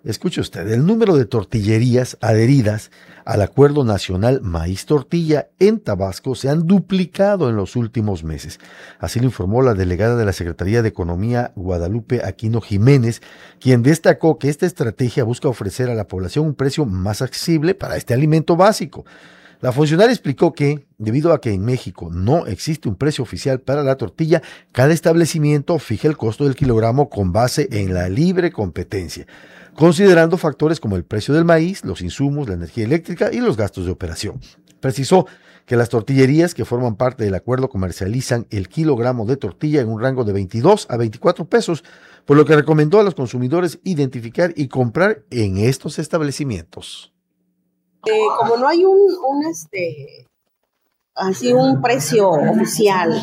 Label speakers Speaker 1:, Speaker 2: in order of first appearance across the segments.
Speaker 1: Escuche usted, el número de tortillerías adheridas al Acuerdo Nacional Maíz Tortilla en Tabasco se han duplicado en los últimos meses. Así lo informó la delegada de la Secretaría de Economía, Guadalupe Aquino Jiménez, quien destacó que esta estrategia busca ofrecer a la población un precio más accesible para este alimento básico. La funcionaria explicó que, debido a que en México no existe un precio oficial para la tortilla, cada establecimiento fija el costo del kilogramo con base en la libre competencia, considerando factores como el precio del maíz, los insumos, la energía eléctrica y los gastos de operación. Precisó que las tortillerías que forman parte del acuerdo comercializan el kilogramo de tortilla en un rango de 22 a 24 pesos, por lo que recomendó a los consumidores identificar y comprar en estos establecimientos.
Speaker 2: Como no hay así un precio oficial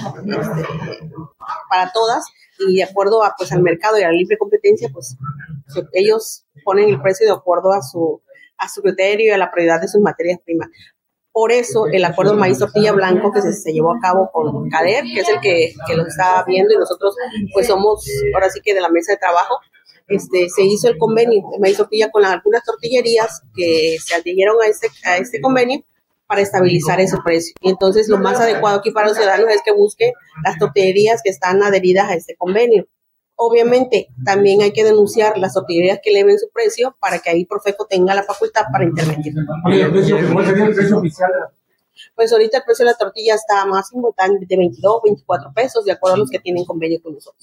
Speaker 2: para todas, y de acuerdo a, pues, al mercado y a la libre competencia, pues ellos ponen el precio de acuerdo a su criterio y a la prioridad de sus materias primas. Por eso el acuerdo maíz tortilla blanco que se llevó a cabo con CADER, que es el que lo está viendo, y nosotros pues somos ahora sí que de la mesa de trabajo, se hizo el convenio de maíz tortilla con algunas tortillerías que se adhirieron a este convenio para estabilizar ese precio. Y entonces lo más adecuado aquí para los ciudadanos es que busquen las tortillerías que están adheridas a este convenio. Obviamente, también hay que denunciar las tortillerías que eleven su precio para que ahí Profeco tenga la facultad para intervenir.
Speaker 3: ¿Cuál sería el precio oficial?
Speaker 2: Pues ahorita el precio de la tortilla está máximo de 22, 24 pesos, de acuerdo a los que tienen convenio con nosotros.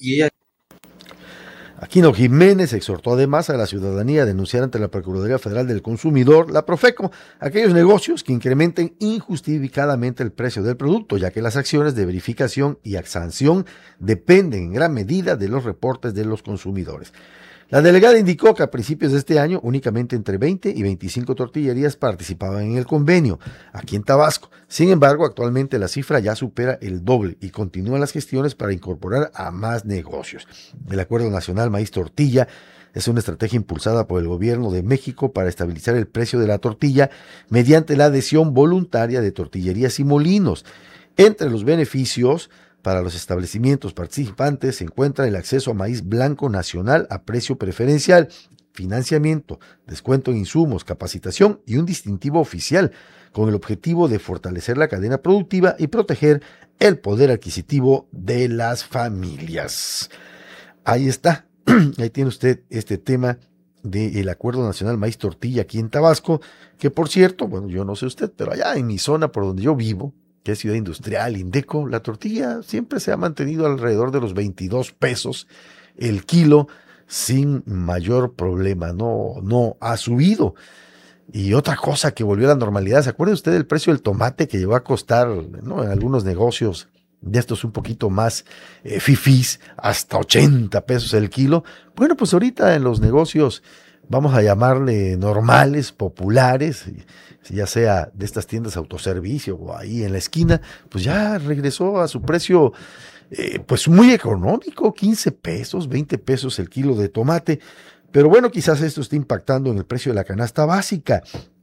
Speaker 1: Aquino Jiménez exhortó además a la ciudadanía a denunciar ante la Procuraduría Federal del Consumidor, la Profeco, aquellos negocios que incrementen injustificadamente el precio del producto, ya que las acciones de verificación y sanción dependen en gran medida de los reportes de los consumidores. La delegada indicó que a principios de este año únicamente entre 20 y 25 tortillerías participaban en el convenio aquí en Tabasco. Sin embargo, actualmente la cifra ya supera el doble y continúan las gestiones para incorporar a más negocios. El Acuerdo Nacional Maíz Tortilla es una estrategia impulsada por el gobierno de México para estabilizar el precio de la tortilla mediante la adhesión voluntaria de tortillerías y molinos. Entre los beneficios para los establecimientos participantes se encuentra el acceso a maíz blanco nacional a precio preferencial, financiamiento, descuento en insumos, capacitación y un distintivo oficial, con el objetivo de fortalecer la cadena productiva y proteger el poder adquisitivo de las familias. Ahí está, ahí tiene usted este tema del Acuerdo Nacional Maíz Tortilla aquí en Tabasco, que por cierto, bueno, yo no sé usted, pero allá en mi zona por donde yo vivo, que es Ciudad Industrial, Indeco, la tortilla siempre se ha mantenido alrededor de los 22 pesos el kilo sin mayor problema, no ha subido. Y otra cosa que volvió a la normalidad, ¿se acuerda usted del precio del tomate que llegó a costar, ¿no?, en algunos negocios de estos un poquito más fifís, hasta 80 pesos el kilo? Bueno, pues ahorita en los negocios, vamos a llamarle normales, populares, ya sea de estas tiendas autoservicio o ahí en la esquina, pues ya regresó a su precio pues muy económico, 15 pesos, 20 pesos el kilo de tomate. Pero bueno, quizás esto esté impactando en el precio de la canasta básica.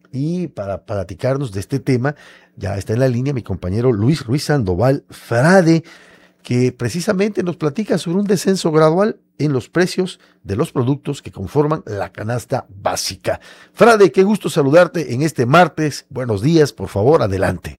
Speaker 1: Y para platicarnos de este tema, ya está en la línea mi compañero Luis Ruiz Sandoval Frade, que precisamente nos platica sobre un descenso gradual en los precios de los productos que conforman la canasta básica. Frade, qué gusto saludarte en este martes. Buenos días, por favor, adelante.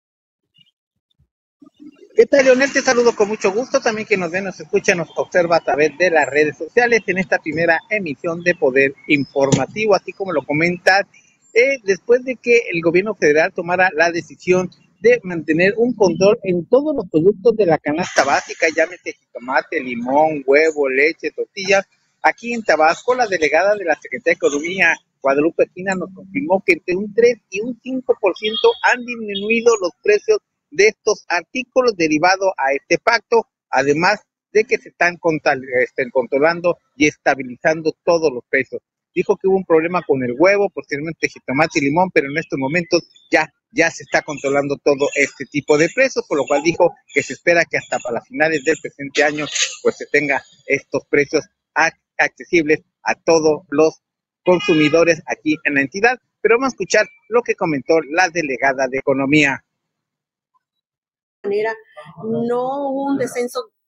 Speaker 4: ¿Qué tal, Leonel? Te saludo con mucho gusto. También que nos ve, nos escucha, nos observa a través de las redes sociales en esta primera emisión de Poder Informativo. Así como lo comentas, después de que el gobierno federal tomara la decisión de mantener un control en todos los productos de la canasta básica, llámese jitomate, limón, huevo, leche, tortillas. Aquí en Tabasco, la delegada de la Secretaría de Economía, Guadalupe Aquino, nos confirmó que entre un 3 y un 5% han disminuido los precios de estos artículos derivado a este pacto, además de que se están controlando y estabilizando todos los precios. Dijo que hubo un problema con el huevo, posteriormente jitomate y limón, pero en estos momentos ya se está controlando todo este tipo de precios, por lo cual dijo que se espera que hasta para finales del presente año pues se tenga estos precios accesibles a todos los consumidores aquí en la entidad. Pero vamos a escuchar lo que comentó la delegada de Economía.
Speaker 2: No hubo un descenso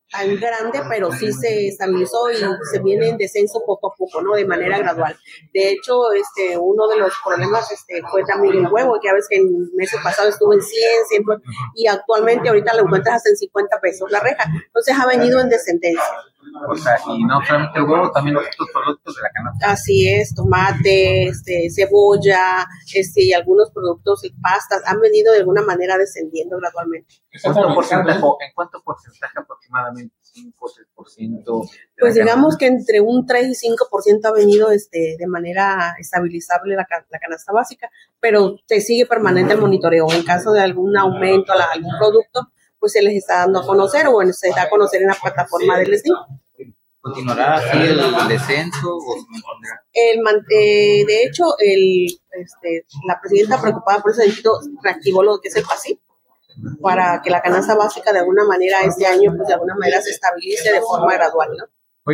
Speaker 2: tan grande, pero sí se estabilizó y se viene en descenso poco a poco, ¿no? De manera gradual. De hecho, uno de los problemas fue también el huevo, que a veces en el mes pasado estuvo en 100 y actualmente ahorita lo encuentras hasta en 50 pesos la reja. Entonces ha venido en descendencia.
Speaker 3: O sea, y no solamente el huevo, también los otros productos de la canasta.
Speaker 2: Así es, tomate, cebolla, y algunos productos y pastas han venido de alguna manera descendiendo gradualmente.
Speaker 3: ¿En cuánto porcentaje aproximadamente? ¿5, 3%?
Speaker 2: Pues digamos que entre un 3 y 5% ha venido de manera estabilizable la canasta básica, pero se sigue permanente el monitoreo. En caso de algún aumento a algún producto, pues se les está dando a conocer o se da a conocer en la plataforma del SNI.
Speaker 3: ¿Continuará así el descenso o se mantendrá?
Speaker 2: De hecho, la presidenta, preocupada por ese sentido, reactivó lo que es el PASI para que la canasta básica de alguna manera este año, pues de alguna manera se estabilice de forma gradual, ¿no?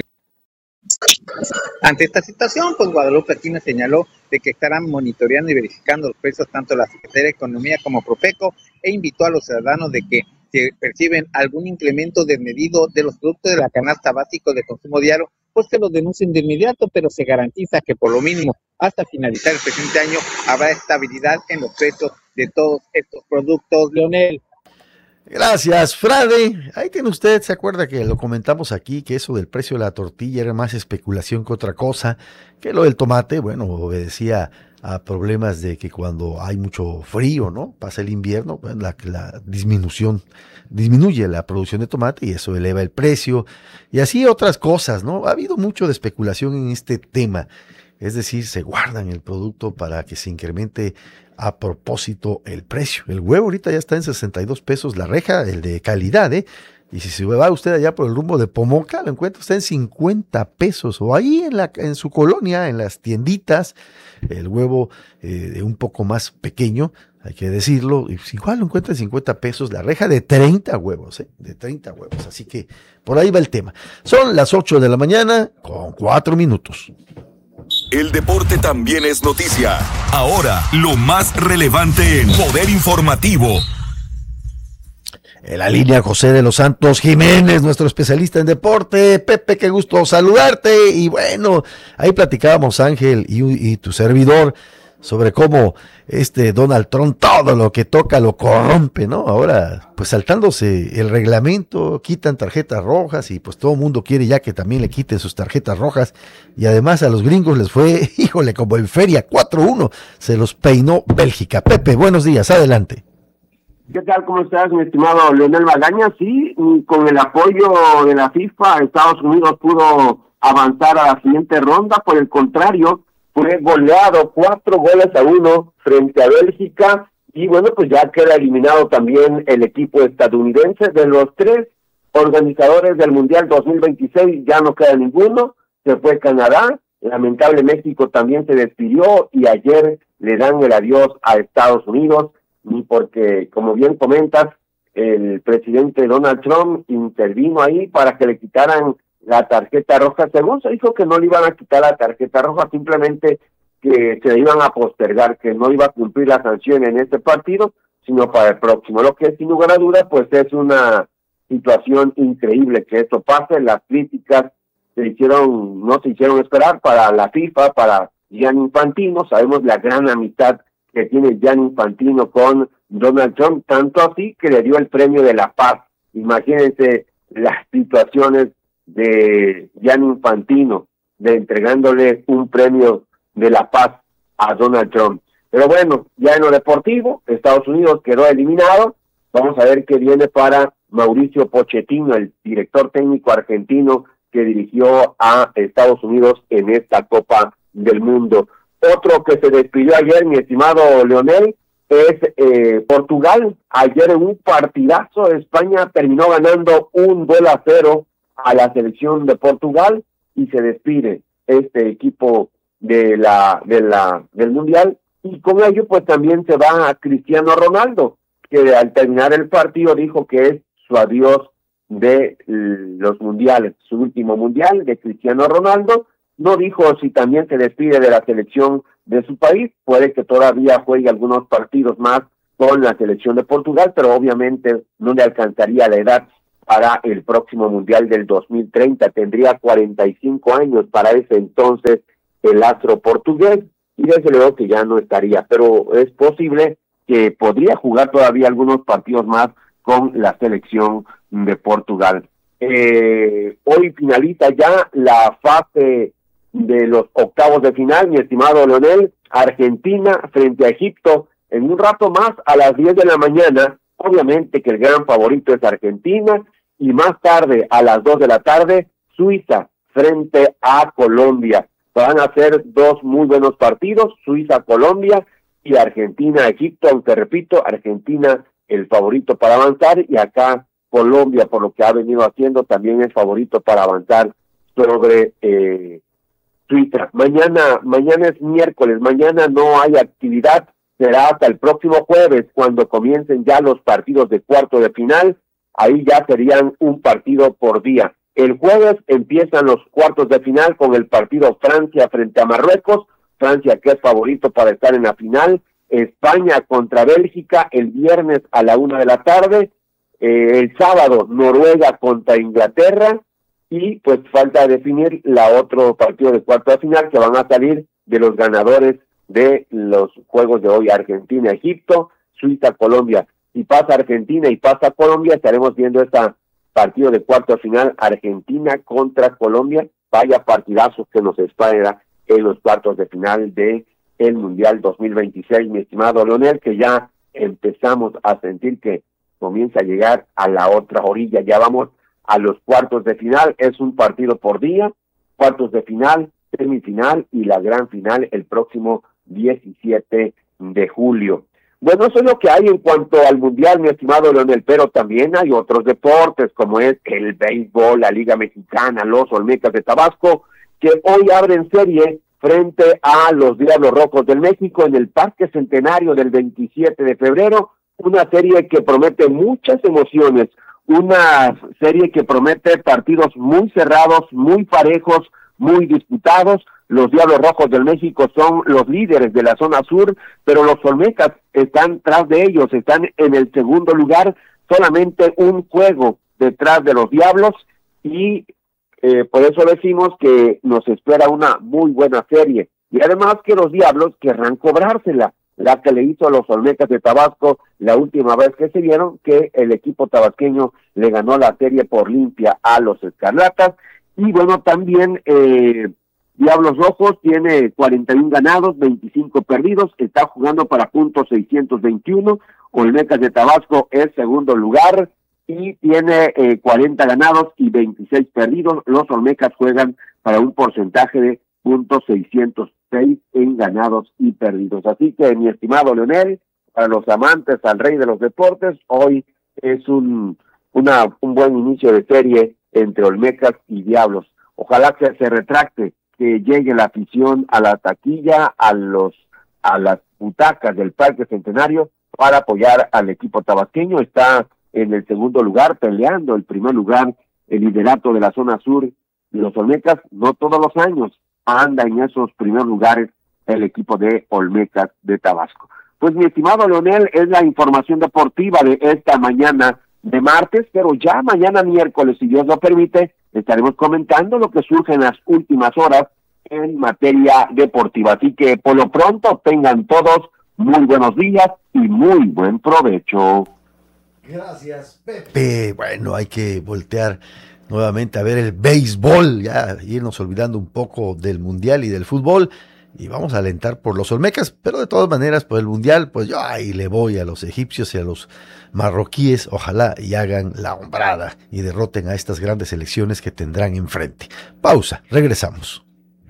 Speaker 4: Ante esta situación, pues Guadalupe Aquino señaló de que estarán monitoreando y verificando los precios tanto la Secretaría de Economía como Profeco e invitó a los ciudadanos de que si perciben algún incremento desmedido de los productos de la canasta básica de consumo diario, pues que los denuncien de inmediato, pero se garantiza que por lo mínimo hasta finalizar el presente año habrá estabilidad en los precios de todos estos productos. Leonel.
Speaker 1: Gracias, Frade. Ahí tiene usted, ¿se acuerda que lo comentamos aquí, que eso del precio de la tortilla era más especulación que otra cosa? Que lo del tomate, bueno, obedecía a problemas de que cuando hay mucho frío, ¿no? Pasa el invierno, bueno, la disminuye la producción de tomate y eso eleva el precio. Y así otras cosas, ¿no? Ha habido mucho de especulación en este tema. Es decir, se guardan el producto para que se incremente a propósito el precio. El huevo ahorita ya está en 62 pesos la reja, el de calidad, ¿eh? Y si se va usted allá por el rumbo de Pomoca, lo encuentra usted en 50 pesos. O ahí en su colonia, en las tienditas, el huevo de un poco más pequeño, hay que decirlo, igual lo encuentra en 50 pesos la reja de 30 huevos, ¿eh? De 30 huevos. Así que por ahí va el tema. Son las 8 de la mañana con 4 minutos.
Speaker 5: El deporte también es noticia. Ahora, lo más relevante en Poder Informativo.
Speaker 1: En la línea José de los Santos Jiménez, nuestro especialista en deporte. Pepe, qué gusto saludarte. Y bueno, ahí platicábamos, Ángel y tu servidor, sobre cómo Donald Trump todo lo que toca lo corrompe, ¿no? Ahora, pues saltándose el reglamento, quitan tarjetas rojas y pues todo el mundo quiere ya que también le quiten sus tarjetas rojas. Y además a los gringos les fue, híjole, como en feria, 4-1, se los peinó Bélgica. Pepe, buenos días, adelante.
Speaker 6: ¿Qué tal? ¿Cómo estás, mi estimado Leonel Magaña? Sí, con el apoyo de la FIFA, Estados Unidos pudo avanzar a la siguiente ronda. Por el contrario, fue goleado 4-1 frente a Bélgica. Y bueno, pues ya queda eliminado también el equipo estadounidense. De los 3 organizadores del Mundial 2026, ya no queda ninguno. Se fue Canadá. Lamentable, México también se despidió y ayer le dan el adiós a Estados Unidos. Ni porque, como bien comentas, el presidente Donald Trump intervino ahí para que le quitaran la tarjeta roja. Según se dijo que no le iban a quitar la tarjeta roja, simplemente que se le iban a postergar, que no iba a cumplir la sanción en este partido, sino para el próximo. Lo que sin lugar a duda, pues es una situación increíble que esto pase. Las críticas no se hicieron esperar para la FIFA, para Gianni Infantino. Sabemos la gran amistad que tiene Gianni Infantino con Donald Trump, tanto así que le dio el premio de la paz. Imagínense las situaciones de Gianni Infantino, de entregándole un premio de la paz a Donald Trump. Pero bueno, ya en lo deportivo, Estados Unidos quedó eliminado. Vamos a ver qué viene para Mauricio Pochettino, el director técnico argentino que dirigió a Estados Unidos en esta Copa del Mundo. Otro que se despidió ayer, mi estimado Leonel, es Portugal. Ayer en un partidazo, España terminó ganando 1-0 a la selección de Portugal y se despide este equipo del Mundial. Y con ello pues también se va a Cristiano Ronaldo, que al terminar el partido dijo que es su adiós de los mundiales, su último mundial de Cristiano Ronaldo. No dijo si también se despide de la selección de su país, puede que todavía juegue algunos partidos más con la selección de Portugal, pero obviamente no le alcanzaría la edad para el próximo Mundial del 2030. Tendría 45 años para ese entonces el astro portugués, y desde luego que ya no estaría, pero es posible que podría jugar todavía algunos partidos más con la selección de Portugal. Hoy finaliza ya la fase de los octavos de final, mi estimado Leonel. Argentina frente a Egipto en un rato más a las 10 de la mañana. Obviamente que el gran favorito es Argentina, y más tarde a las 2 de la tarde Suiza frente a Colombia. Van a ser dos muy buenos partidos, Suiza-Colombia y Argentina-Egipto, aunque repito, Argentina el favorito para avanzar, y acá Colombia, por lo que ha venido haciendo, también es favorito para avanzar sobre Suiza. Mañana es miércoles, mañana no hay actividad, será hasta el próximo jueves cuando comiencen ya los partidos de cuarto de final. Ahí ya serían un partido por día. El jueves empiezan los cuartos de final con el partido Francia frente a Marruecos, Francia que es favorito para estar en la final, España contra Bélgica el viernes a la 1 de la tarde, el sábado Noruega contra Inglaterra, y pues falta definir la otro partido de cuarto de final que van a salir de los ganadores de los juegos de hoy, Argentina-Egipto, Suiza-Colombia. Si pasa Argentina y pasa Colombia, estaremos viendo este partido de cuarto de final, Argentina contra Colombia. Vaya partidazos que nos espera en los cuartos de final de el Mundial 2026, mi estimado Leonel, que ya empezamos a sentir que comienza a llegar a la otra orilla. Ya vamos a los cuartos de final, es un partido por día, cuartos de final, semifinal y la gran final el próximo 17 de julio. Bueno, eso es lo que hay en cuanto al Mundial, mi estimado Leonel, pero también hay otros deportes, como es el béisbol, la Liga Mexicana, los Olmecas de Tabasco, que hoy abren serie frente a los Diablos Rojos del México en el Parque Centenario del 27 de febrero, una serie que promete muchas emociones, una serie que promete partidos muy cerrados, muy parejos, muy disputados. Los Diablos Rojos del México son los líderes de la zona sur, pero los Olmecas están tras de ellos, están en el segundo lugar, solamente un juego detrás de los Diablos, y por eso decimos que nos espera una muy buena serie, y además que los Diablos querrán cobrársela, la que le hizo a los Olmecas de Tabasco la última vez que se vieron, que el equipo tabasqueño le ganó la serie por limpia a los Escarlatas. Y bueno, también Diablos Rojos tiene 41 ganados, 25 perdidos, está jugando para puntos 621, Olmecas de Tabasco es segundo lugar y tiene 40 ganados y 26 perdidos. Los Olmecas juegan para un porcentaje de puntos 606 en ganados y perdidos. Así que, mi estimado Leonel, para los amantes al rey de los deportes, hoy es un buen inicio de serie entre Olmecas y Diablos. Ojalá que se retracte, que llegue la afición a la taquilla, a las butacas del Parque Centenario para apoyar al equipo tabasqueño. Está en el segundo lugar, peleando el primer lugar, el liderato de la zona sur. Los Olmecas no todos los años anda en esos primeros lugares el equipo de Olmecas de Tabasco. Pues mi estimado Leonel, es la información deportiva de esta mañana de martes, pero ya mañana miércoles, si Dios lo permite, estaremos comentando lo que surge en las últimas horas en materia deportiva. Así que por lo pronto tengan todos muy buenos días y muy buen provecho.
Speaker 1: Gracias, Pepe. Bueno, hay que voltear nuevamente a ver el béisbol, ya irnos olvidando un poco del mundial y del fútbol, y vamos a alentar por los Olmecas, pero de todas maneras por el mundial, pues yo ahí le voy a los egipcios y a los marroquíes, ojalá y hagan la hombrada y derroten a estas grandes selecciones que tendrán enfrente. Pausa, regresamos.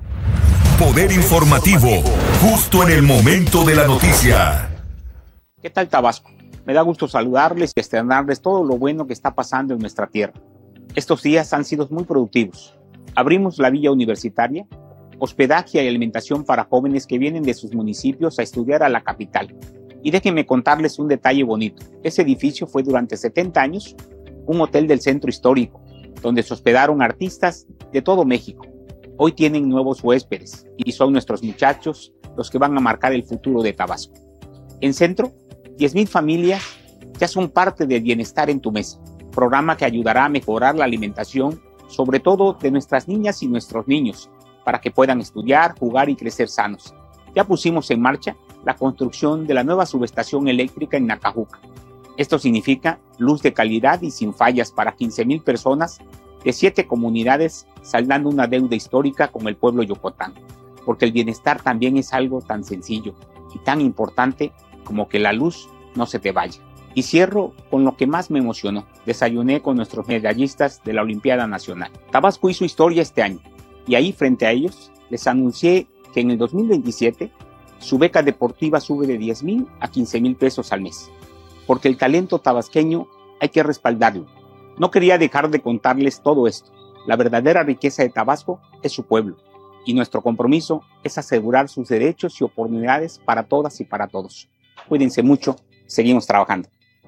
Speaker 5: Poder informativo, justo en el momento de la noticia.
Speaker 7: ¿Qué tal, Tabasco? Me da gusto saludarles y estrenarles todo lo bueno que está pasando en nuestra tierra. Estos días han sido muy productivos. Abrimos la Villa Universitaria, hospedaje y alimentación para jóvenes que vienen de sus municipios a estudiar a la capital. Y déjenme contarles un detalle bonito. Ese edificio fue durante 70 años un hotel del centro histórico, donde se hospedaron artistas de todo México. Hoy tienen nuevos huéspedes y son nuestros muchachos los que van a marcar el futuro de Tabasco. En Centro, 10,000 familias ya son parte del bienestar en tu mesa. programa que ayudará a mejorar la alimentación, sobre todo de nuestras niñas y nuestros niños, para que puedan estudiar, jugar y crecer sanos. Ya pusimos en marcha la construcción de la nueva subestación eléctrica en Nacajuca. Esto significa luz de calidad y sin fallas para 15,000 personas de 7 comunidades, saldando una deuda histórica con el pueblo yocotán, porque el bienestar también es algo tan sencillo y tan importante como que la luz no se te vaya. Y cierro con lo que más me emocionó. Desayuné con nuestros medallistas de la Olimpiada Nacional. Tabasco hizo historia este año y ahí frente a ellos les anuncié que en el 2027 su beca deportiva sube de 10,000 a 15,000 pesos al mes, porque el talento tabasqueño hay que respaldarlo. No quería dejar de contarles todo esto. La verdadera riqueza de Tabasco es su pueblo, y nuestro compromiso es asegurar sus derechos y oportunidades para todas y para todos. Cuídense mucho, seguimos trabajando.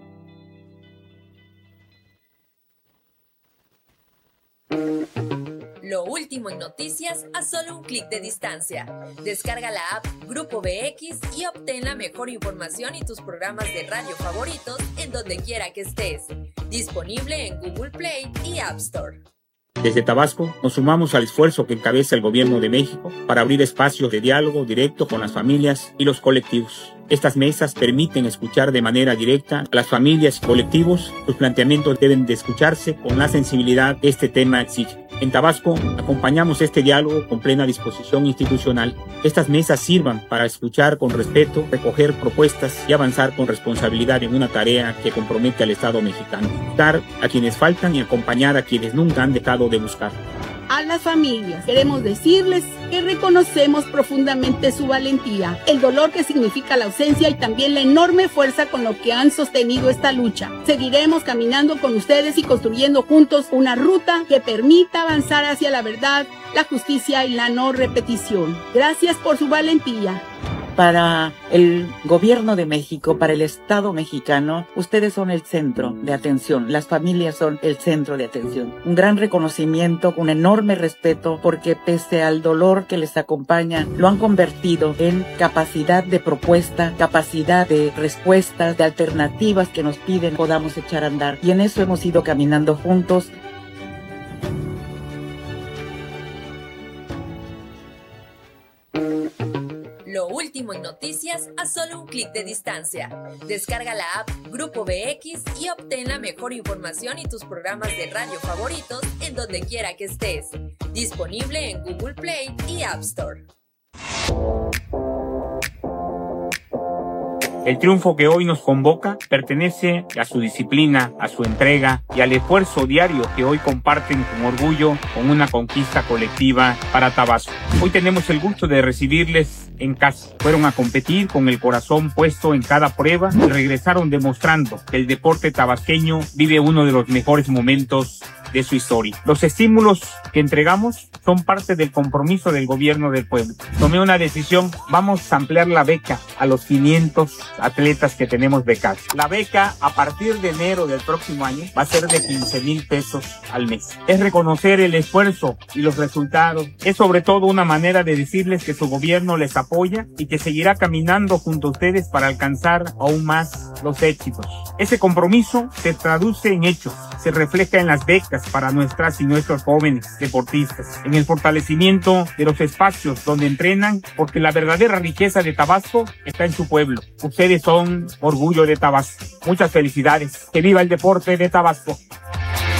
Speaker 8: Lo último en noticias a solo un clic de distancia. Descarga la app Grupo BX y obtén la mejor información y tus programas de radio favoritos en donde quiera que estés. Disponible en Google Play y App Store.
Speaker 7: Desde Tabasco nos sumamos al esfuerzo que encabeza el Gobierno de México para abrir espacios de diálogo directo con las familias y los colectivos. Estas mesas permiten escuchar de manera directa a las familias y colectivos. Sus planteamientos deben de escucharse con la sensibilidad que este tema exige. En Tabasco acompañamos este diálogo con plena disposición institucional. Estas mesas sirvan para escuchar con respeto, recoger propuestas y avanzar con responsabilidad en una tarea que compromete al Estado mexicano. Buscar a quienes faltan y acompañar a quienes nunca han dejado de buscar.
Speaker 9: A las familias queremos decirles que reconocemos profundamente su valentía, el dolor que significa la ausencia y también la enorme fuerza con lo que han sostenido esta lucha. Seguiremos caminando con ustedes y construyendo juntos una ruta que permita avanzar hacia la verdad, la justicia y la no repetición. Gracias por su valentía.
Speaker 10: Para el Gobierno de México, para el Estado mexicano, ustedes son el centro de atención, las familias son el centro de atención. Un gran reconocimiento, un enorme respeto, porque pese al dolor que les acompaña, lo han convertido en capacidad de propuesta, capacidad de respuestas, de alternativas que nos piden podamos echar a andar. Y en eso hemos ido caminando juntos.
Speaker 8: Lo último en noticias a solo un clic de distancia. Descarga la app Grupo BX y obtén la mejor información y tus programas de radio favoritos en donde quiera que estés. Disponible en Google Play y App Store.
Speaker 7: El triunfo que hoy nos convoca pertenece a su disciplina, a su entrega y al esfuerzo diario que hoy comparten con orgullo con una conquista colectiva para Tabasco. Hoy tenemos el gusto de recibirles en casa. Fueron a competir con el corazón puesto en cada prueba y regresaron demostrando que el deporte tabasqueño vive uno de los mejores momentos de su historia. Los estímulos que entregamos son parte del compromiso del gobierno del pueblo. Tomé una decisión, vamos a ampliar la beca a los 500 atletas que tenemos becados. La beca a partir de enero del próximo año va a ser de 15,000 pesos al mes. Es reconocer el esfuerzo y los resultados. Es sobre todo una manera de decirles que su gobierno les apoya y que seguirá caminando junto a ustedes para alcanzar aún más los éxitos. Ese compromiso se traduce en hechos, se refleja en las becas para nuestras y nuestros jóvenes deportistas, en el fortalecimiento de los espacios donde entrenan, porque la verdadera riqueza de Tabasco está en su pueblo. Ustedes son orgullo de Tabasco. Muchas felicidades. Que viva el deporte de Tabasco.